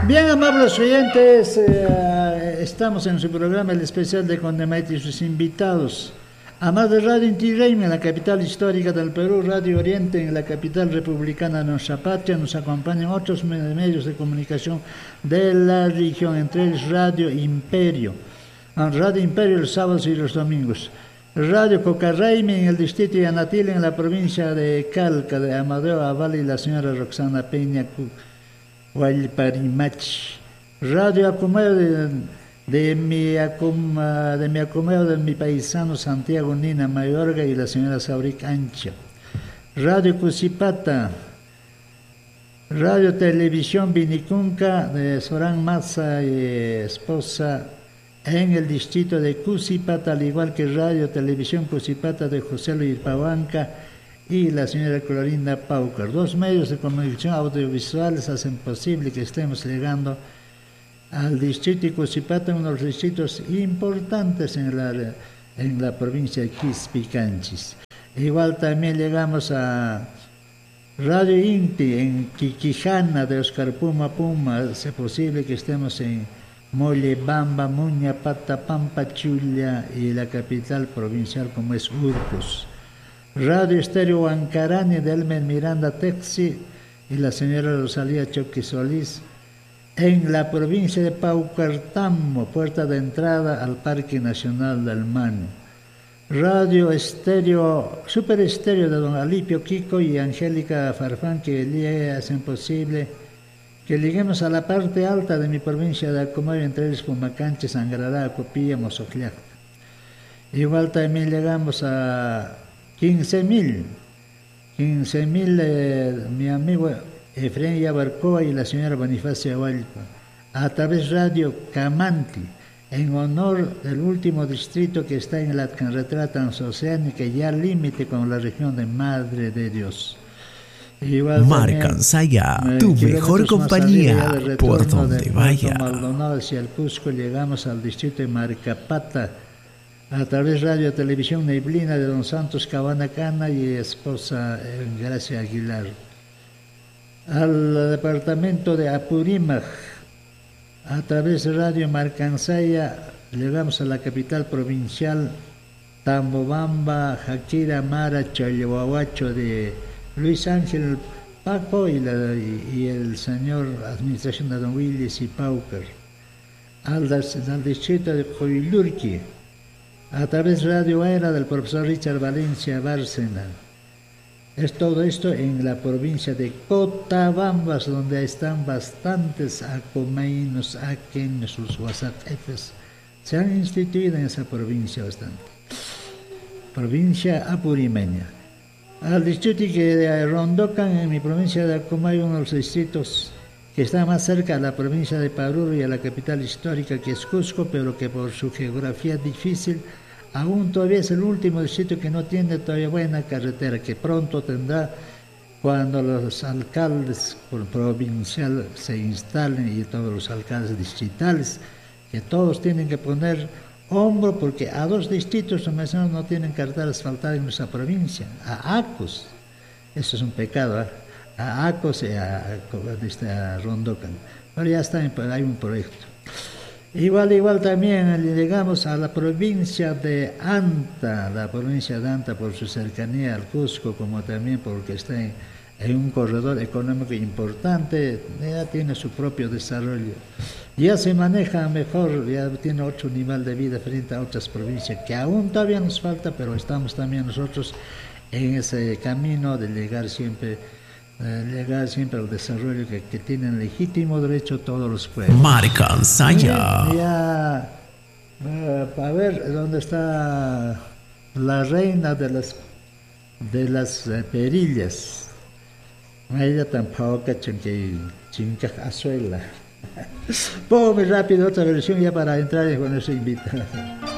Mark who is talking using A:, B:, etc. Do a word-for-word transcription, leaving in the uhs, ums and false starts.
A: Bien, amables oyentes, eh, estamos en su programa el especial de Condemaite y sus invitados. Además de Radio Inti Raymi en la capital histórica del Perú, Radio Oriente en la capital republicana de nuestra patria, nos acompañan otros medios de comunicación de la región, entre ellos Radio Imperio. Radio Imperio los sábados y los domingos. Radio Cocarraymi en el distrito de Anatil en la provincia de Calca, de Amadeo Aval y la señora Roxana Peña Huayparimachi. Radio Acomeo de, de, mi acom, de mi Acomeo de mi paisano Santiago Nina Mayorga y la señora Sauric Ancha. Radio Cusipata. Radio Televisión Vinicunca de Során Maza y esposa en el distrito de Cusipata, al igual que Radio Televisión Cusipata de José Luis Pavanca y la señora Clorinda Paucar. Dos medios de comunicación audiovisuales hacen posible que estemos llegando al distrito de Cusipata, uno de los distritos importantes en la, en la provincia de Quispicanchis. Igual también llegamos a Radio Inti en Quiquijana de Oscar Puma Puma. Es posible que estemos en Mollebamba, Muña, Pata, Pampa, Chulla y la capital provincial como es Urcos. Radio Estéreo Huancarani de Elmen Miranda Texi y la señora Rosalía Choqui Solís en la provincia de Paucartambo, puerta de entrada al Parque Nacional del Manu. Radio Estéreo, Super Estéreo de don Alipio Kiko y Angélica Farfán, que le hacen posible que lleguemos a la parte alta de mi provincia de Acomayo, entre ellos Pumacanche, Sangrará, Copilla, Mozocliacta. Igual también llegamos a quince mil, quince mil, eh, mi amigo Efraín Yabarcoa y la señora Bonifacia Hualpa, a través de Radio Camanti, en honor del último distrito que está en la carretera transoceánica, ya límite con la región de Madre de Dios.
B: Marcansaya, tu mejor compañía, por donde vaya.
A: Maldonado hacia el Cusco, llegamos al distrito de Marcapata, a través de Radio Televisión Neblina de don Santos Cabana Cana y esposa Gracia Aguilar. Al departamento de Apurímac, a través de Radio Marcansaya, llegamos a la capital provincial Tambobamba, Jaquira, Mara, Chalhuahuacho de Luis Ángel Paco y, la, y, y el señor administración de don Willis y Paucar. Al, al distrito de Coilurqui, a través de Radio Era del profesor Richard Valencia Bárcena. Es todo esto en la provincia de Cotabambas, donde están bastantes acomeinos, aqueños, los guasatefes. Se han instituido en esa provincia bastante. Provincia apurimeña. Al distrito de Rondocan, en mi provincia de Acomayo, uno de los distritos que está más cerca a la provincia de Paruro y a la capital histórica que es Cusco, pero que por su geografía difícil, aún todavía es el último distrito que no tiene todavía buena carretera, que pronto tendrá cuando los alcaldes provinciales se instalen y todos los alcaldes distritales, que todos tienen que poner hombro, porque a dos distritos no tienen carretera asfaltada en nuestra provincia, a Acos, eso es un pecado, ¿eh? a Acos y a, a, a Rondocan, pero ya está, hay un proyecto. Igual, igual también llegamos a la provincia de Anta, la provincia de Anta por su cercanía al Cusco, como también porque está en, en un corredor económico importante, ya tiene su propio desarrollo. Ya se maneja mejor, ya tiene otro nivel de vida frente a otras provincias, que aún todavía nos falta, pero estamos también nosotros en ese camino de llegar siempre Eh, llegar siempre al desarrollo que, que tienen legítimo derecho todos los pueblos.
B: Marcansaya.
A: Ya, uh, a ver, ¿dónde está la reina de las de las uh, perillas? Ella tampoco que chinca azuela. Pongo muy rápido otra versión ya para entrar con ese invitado.